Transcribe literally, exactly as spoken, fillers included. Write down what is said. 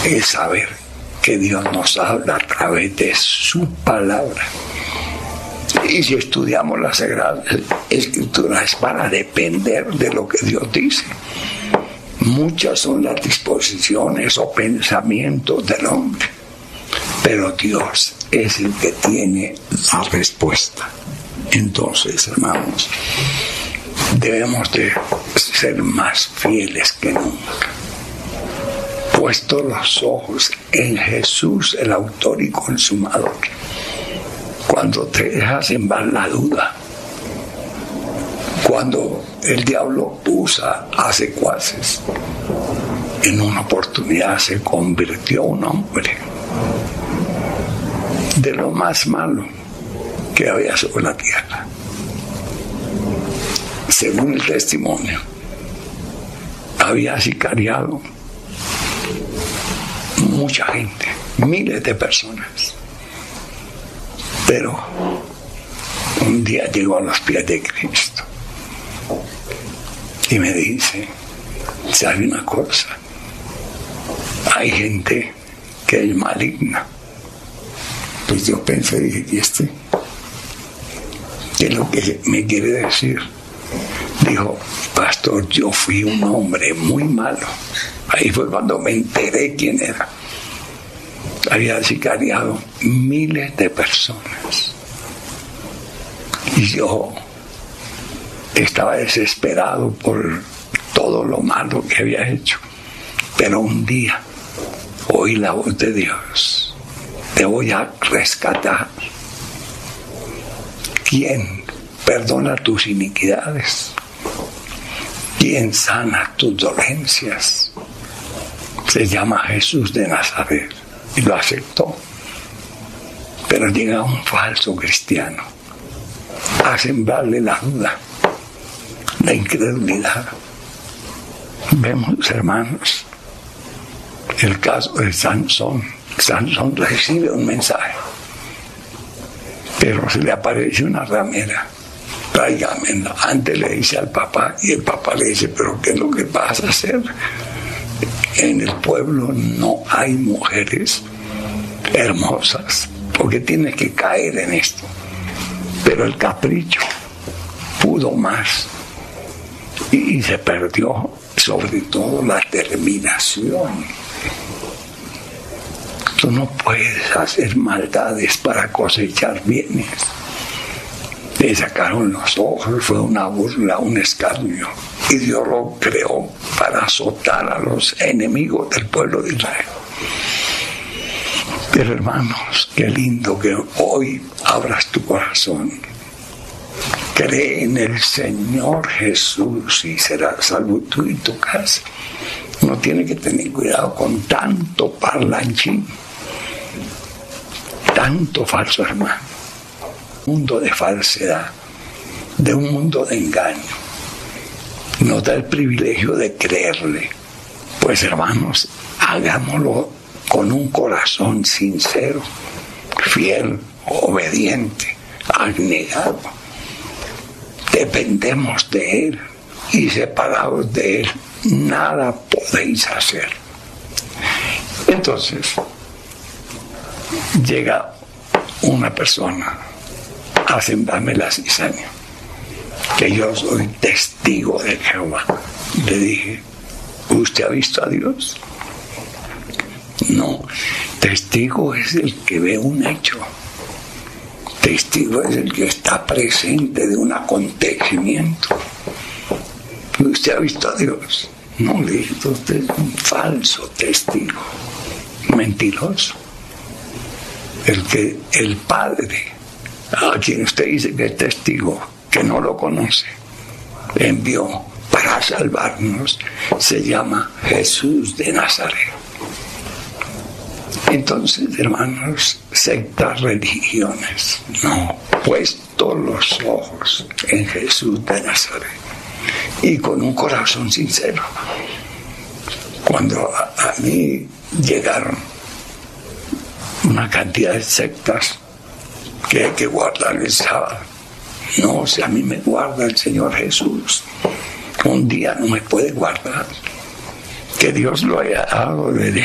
es saber que Dios nos habla a través de su palabra. Y si estudiamos las Sagradas Escrituras es para depender de lo que Dios dice. Muchas son las disposiciones o pensamientos del hombre, pero Dios es el que tiene la respuesta. Entonces, hermanos, debemos de ser más fieles que nunca, puestos los ojos en Jesús, el autor y consumador. Cuando te dejas en vano la duda, cuando el diablo usa a secuaces, en una oportunidad se convirtió un hombre de lo más malo que había sobre la tierra. Según el testimonio, había sicariado mucha gente, miles de personas. Pero un día llegó a los pies de Cristo y me dice, ¿sabe una cosa? Hay gente que es maligna. Pues yo pensé, dije, ¿y este? ¿Qué es lo que me quiere decir? Dijo, pastor, yo fui un hombre muy malo. Ahí fue cuando me enteré quién era. Había sicariado miles de personas. Y yo estaba desesperado por todo lo malo que había hecho. Pero un día oí la voz de Dios. Te voy a rescatar. ¿Quién perdona tus iniquidades? ¿Quién sana tus dolencias? Se llama Jesús de Nazaret. Y lo aceptó. Pero llega un falso cristiano a sembrarle la duda, la incredulidad. Vemos, hermanos, el caso de Sansón. Sansón recibe un mensaje, pero se le aparece una ramera. Tráigamela. Antes le dice al papá, y el papá le dice, pero ¿qué es lo que vas a hacer? En el pueblo no hay mujeres hermosas, porque tienes que caer en esto. Pero el capricho pudo más y, y se perdió, sobre todo la terminación. Tú no puedes hacer maldades para cosechar bienes. Le sacaron los ojos, fue una burla, un escarnio. Y Dios lo creó para azotar a los enemigos del pueblo de Israel. Pero hermanos, qué lindo que hoy abras tu corazón. Cree en el Señor Jesús y serás salvo tú y tu casa. Uno tiene que tener cuidado con tanto parlanchín, tanto falso hermano. Un mundo de falsedad, de un mundo de engaño. Nos da el privilegio de creerle. Pues hermanos, hagámoslo con un corazón sincero, fiel, obediente, abnegado. Dependemos de Él y separados de Él nada podéis hacer. Entonces llega una persona a sembrarme la cizaña, que yo soy testigo de Jehová. Le dije, ¿usted ha visto a Dios? No, testigo es el que ve un hecho. Testigo es el que está presente de un acontecimiento. ¿Usted ha visto a Dios? No, le dije, usted es un falso testigo, mentiroso. El que el Padre, a quien usted dice que es testigo, que no lo conoce, le envió para salvarnos, se llama Jesús de Nazaret. Entonces, hermanos, sectas, religiones, no, puesto los ojos en Jesús de Nazaret y con un corazón sincero. Cuando a, a mí llegaron una cantidad de sectas que hay que guardar el sábado, no, si a mí me guarda el Señor Jesús, un día no me puede guardar. Que Dios lo haya dado desde